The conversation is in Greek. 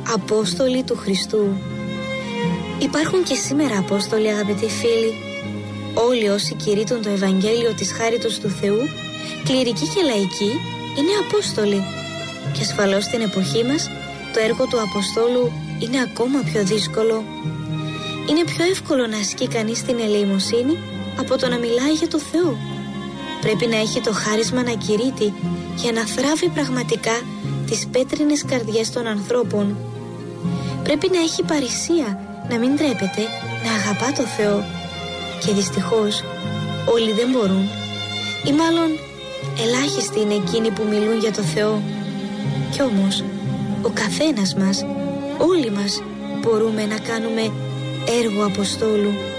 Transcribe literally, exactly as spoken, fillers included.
Απόστολοι του Χριστού. Υπάρχουν και σήμερα Απόστολοι, αγαπητοί φίλοι. Όλοι όσοι κηρύττουν το Ευαγγέλιο της χάριτος του Θεού, κληρικοί και λαϊκοί, είναι Απόστολοι. Και ασφαλώς στην εποχή μας το έργο του Αποστόλου είναι ακόμα πιο δύσκολο. Είναι πιο εύκολο να ασκεί κανείς την ελεημοσύνη από το να μιλάει για το Θεό. Πρέπει να έχει το χάρισμα να κηρύττει για να θράβει πραγματικά τις πέτρινες καρδιές των ανθρώπων. Πρέπει να έχει παρησία, να μην τρέπεται, να αγαπά το Θεό. Και δυστυχώς όλοι δεν μπορούν, ή μάλλον ελάχιστοι είναι εκείνοι που μιλούν για το Θεό. Κι όμως ο καθένας μας, όλοι μας μπορούμε να κάνουμε έργο Αποστόλου.